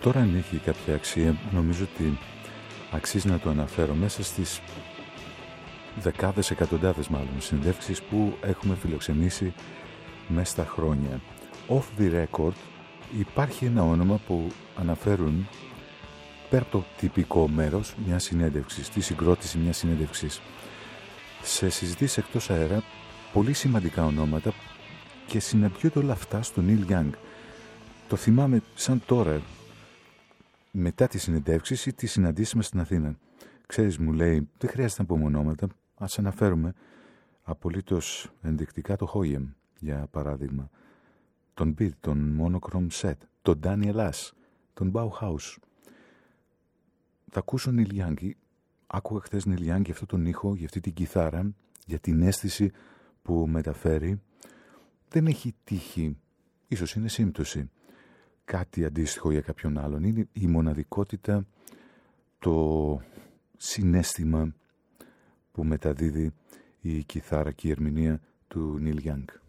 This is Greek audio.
Τώρα αν έχει κάποια αξία, νομίζω ότι αξίζει να το αναφέρω μέσα στις δεκάδες, εκατοντάδες μάλλον συνεντεύξεις που έχουμε φιλοξενήσει μέσα στα χρόνια. Off the record υπάρχει ένα όνομα που αναφέρουν πέρα από το τυπικό μέρος μιας συνέντευξης, τη συγκρότηση μιας συνέντευξης. Σε συζητήσεις εκτός αέρα, πολύ σημαντικά ονόματα και συναντιούνται όλα αυτά στο Neil Young. Το θυμάμαι σαν τώρα, μετά τις συνεντεύξεις ή τις συναντήσεις μας στην Αθήνα. Ξέρεις, μου λέει, δεν χρειάζεται να πούμε ονόματα, ας αναφέρουμε απολύτως ενδεικτικά το Hoyem, για παράδειγμα, τον Beat, τον Monochrome Set, τον Daniel Ash, τον Bauhaus. Θα ακούσω Neil Young. Άκουγα χθες Neil Young για αυτόν τον ήχο, για αυτή την κιθάρα, για την αίσθηση που μεταφέρει. Δεν έχει τύχει, ίσως είναι σύμπτωση, κάτι αντίστοιχο για κάποιον άλλον. Είναι η μοναδικότητα, το συναίσθημα που μεταδίδει η κιθάρα και η ερμηνεία του Neil Young.